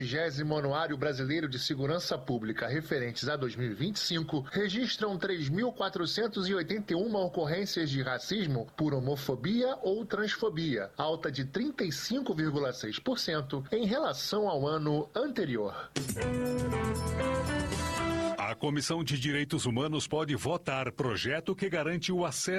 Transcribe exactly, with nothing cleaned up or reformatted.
vigésimo Anuário Brasileiro de Segurança Pública referentes a dois mil e vinte e cinco registram três mil quatrocentas e oitenta e uma ocorrências de racismo por homofobia ou transfobia, alta de trinta e cinco vírgula seis por cento em relação ao ano anterior. A Comissão de Direitos Humanos pode votar projeto que garante o acesso